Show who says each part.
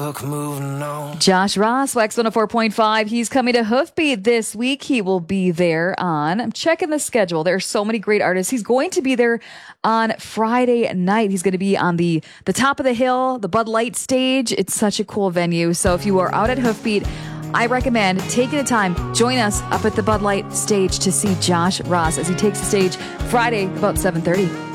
Speaker 1: Moving on.
Speaker 2: Josh Ross, Wax 104.5. He's coming to Hoofbeat this week. He will be there I'm checking the schedule. There are so many great artists. He's going to be there on Friday night. He's going to be on the top of the hill, the Bud Light stage. It's such a cool venue. So if you are out at Hoofbeat, I recommend taking the time, join us up at the Bud Light stage to see Josh Ross as he takes the stage Friday about 7:30.